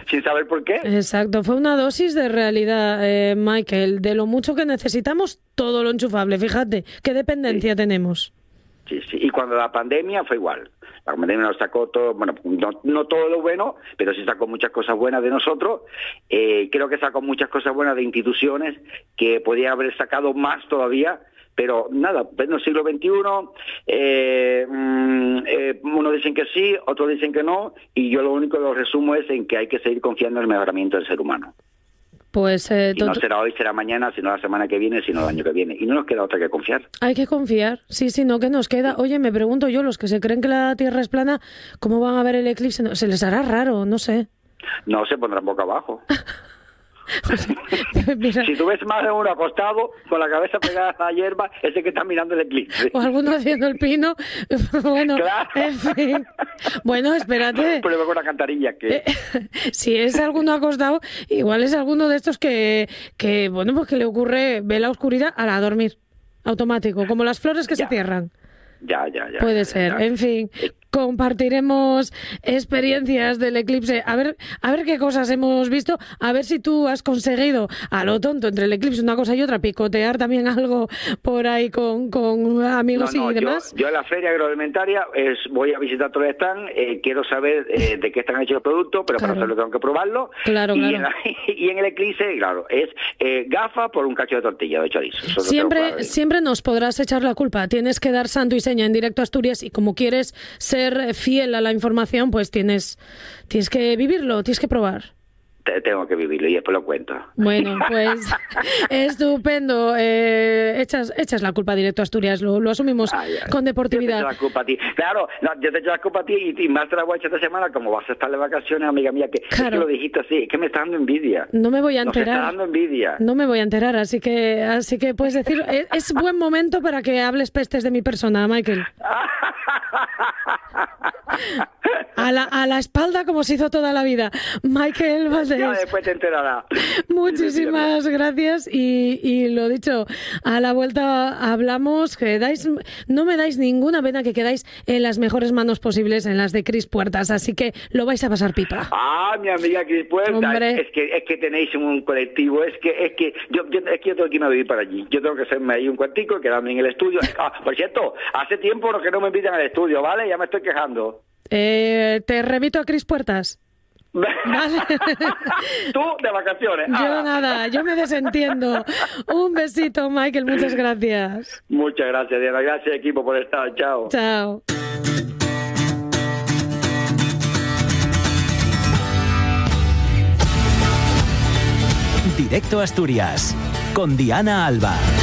sin saber por qué. Exacto, fue una dosis de realidad, Michael, de lo mucho que necesitamos todo lo enchufable. Fíjate, qué dependencia tenemos. Sí, y cuando la pandemia fue igual. La pandemia nos sacó todo, bueno, no todo lo bueno, pero sí sacó muchas cosas buenas de nosotros. Creo que sacó muchas cosas buenas de instituciones que podían haber sacado más todavía, pero nada, en el siglo XXI, unos dicen que sí, otros dicen que no, y yo lo único que lo resumo es en que hay que seguir confiando en el mejoramiento del ser humano. Pues y no será hoy, será mañana, sino la semana que viene, sino el año que viene. Y no nos queda otra que confiar. Hay que confiar, sí, no, que nos queda. Oye, me pregunto yo, los que se creen que la Tierra es plana, ¿cómo van a ver el eclipse? Se les hará raro, no sé. No, se pondrán boca abajo. Mira. Si tú ves más de uno acostado con la cabeza pegada a la hierba, ese que está mirando el eclipse. O alguno haciendo el pino. Bueno, claro. En fin. Bueno, espérate. Pero con una cantarilla que... si es alguno acostado, igual es alguno de estos que bueno, pues que le ocurre, ve la oscuridad a dormir. Automático, como las flores que se cierran. Ya. Puede ser, en fin. Compartiremos experiencias del eclipse, a ver qué cosas hemos visto, a ver si tú has conseguido a lo tonto entre el eclipse una cosa y otra picotear también algo por ahí con amigos y demás. Yo en la feria agroalimentaria voy a visitar todo el stand, quiero saber de qué están hechos los productos, pero para hacerlo tengo que probarlo. Claro. Y en el eclipse, claro, es gafa por un cacho de tortilla de chorizo. Siempre nos podrás echar la culpa, tienes que dar santo y seña en Directo Asturias, y como quieres ser fiel a la información, pues tienes que vivirlo, tienes que probar. Tengo que vivirlo y después lo cuento. Bueno, pues estupendo. Echas la culpa Directo a Asturias, lo asumimos con deportividad. Yo te echo la culpa a ti. Claro, yo te echo la culpa a ti y más te la voy a echar esta semana, como vas a estar de vacaciones, amiga mía, que es que lo dijiste así, es que me está dando envidia. No me voy a enterar. Me está dando envidia. No me voy a enterar, así que puedes decir, es buen momento para que hables pestes de mi persona, Michael. A la espalda, como se hizo toda la vida. Michael Valdés. Ya después te enterarás. Muchísimas gracias y lo dicho, a la vuelta hablamos, no me dais ninguna pena, que quedáis en las mejores manos posibles, en las de Cris Puertas, así que lo vais a pasar pipa. Mi amiga Cris Puertas. Hombre. Es que tenéis un colectivo, es que yo tengo que irme a vivir para allí, yo tengo que hacerme ahí un cuartico, quedarme en el estudio. Por cierto, hace tiempo que no me invitan al estudio, ¿vale? Ya me estoy quejando. Te remito a Cris Puertas. Vale. Tú de vacaciones. Yo nada, yo me desentiendo. Un besito, Michael, muchas gracias. Muchas gracias, Diana. Gracias, equipo, por estar. Chao. Chao. Directo Asturias, con Diana Alba.